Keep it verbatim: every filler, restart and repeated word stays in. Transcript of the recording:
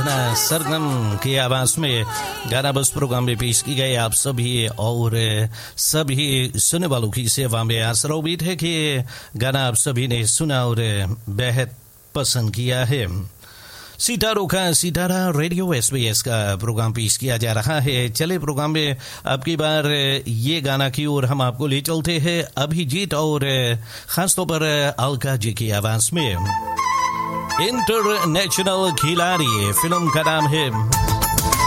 साधना सरगम की आवाज में गाना बस प्रोग्राम में पेश की गई आप सभी और सभी सुनने वालों की सेवा में आशा उम्मीद है कि गाना आप सभी ने सुना और बेहद पसंद किया है। सितारों का सितारा रेडियो एसबीएस का प्रोग्राम पेश किया जा रहा है। चले प्रोग्राम में अब की बार ये गाना की ओर हम आपको ले चलते हैं अभिजीत और खासतौर पर अलका जी की आवाज में। इंटरनेशनल खिलाड़ी फिल्म का नाम है